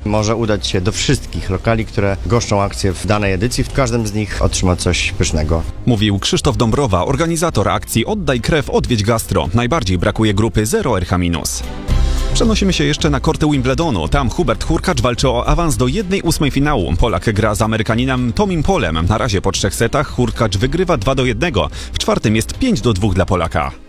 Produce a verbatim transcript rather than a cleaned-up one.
może udać się do wszystkich lokali, które goszczą akcję w danej edycji. W każdym z nich otrzyma coś pysznego. Mówił Krzysztof Dąbrowa, organizator akcji Oddaj krew, odwiedź gastro. Najbardziej brakuje grupy zero R H minus. Przenosimy się jeszcze na korty Wimbledonu. Tam Hubert Hurkacz walczy o awans do jednej ósmej finału. Polak gra z Amerykaninem Tomim Polem. Na razie po trzech setach Hurkacz wygrywa dwa do jednego. W czwartym jest pięć do dwóch dla Polaka.